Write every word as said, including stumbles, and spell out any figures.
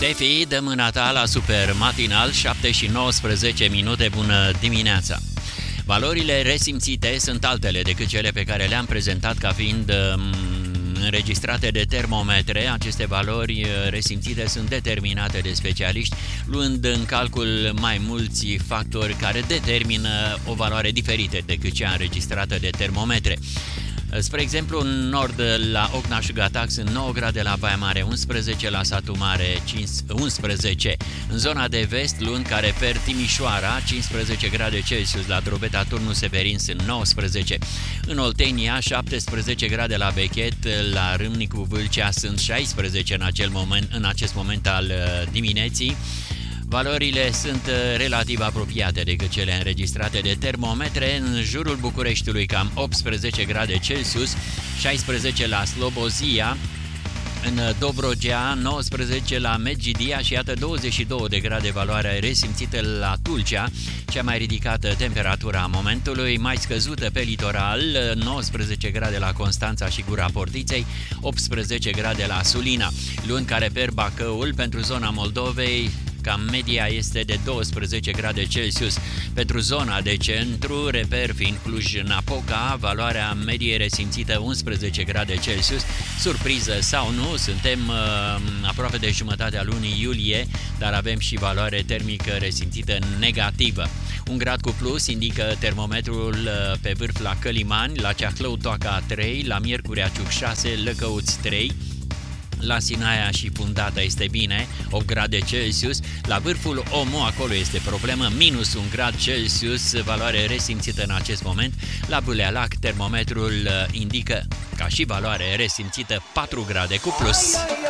Tefi, dă mâna ta la Super Matinal, șapte și nouăsprezece minute, bună dimineața! Valorile resimțite sunt altele decât cele pe care le-am prezentat ca fiind um, înregistrate de termometre. Aceste valori resimțite sunt determinate de specialiști, luând în calcul mai mulți factori care determină o valoare diferită decât cea înregistrată de termometre. Spre exemplu, în nord la Ocna și Gatac sunt nouă grade, la Baia Mare unsprezece, la Satu Mare unsprezece. În zona de vest, luni care per Timișoara, cincisprezece grade Celsius, la Drobeta Turnul Severin sunt nouăsprezece. În Oltenia, șaptesprezece grade, la Bechet, la Râmnicu Vâlcea sunt șaisprezece în, acel moment, în acest moment al dimineții. Valorile sunt relativ apropiate decât cele înregistrate de termometre. În jurul Bucureștiului cam optsprezece grade Celsius, șaisprezece la Slobozia, în Dobrogea nouăsprezece, la Medgidia și iată douăzeci și două de grade valoarea resimțită la Tulcea, cea mai ridicată temperatura a momentului, mai scăzută pe litoral, nouăsprezece grade la Constanța și Gura Portiței, optsprezece grade la Sulina. Luni care per Bacăul, pentru zona Moldovei, cam media este de douăsprezece grade Celsius. Pentru zona de centru, reper fiind Cluj-Napoca, valoarea medie resimțită unsprezece grade Celsius. Surpriză sau nu, suntem uh, aproape de jumătatea lunii iulie, dar avem și valoare termică resimțită negativă. Un grad cu plus indică termometrul uh, pe vârf la Călimani, la Ceahlău Toaca trei, la Miercurea Ciuc șase, Lăcăuți trei, la Sinaia și Fundata este bine, opt grade Celsius, la vârful Omu, acolo este problemă, minus un grad Celsius, valoare resimțită în acest moment. La Bâlealac, termometrul indică ca și valoare resimțită patru grade cu plus.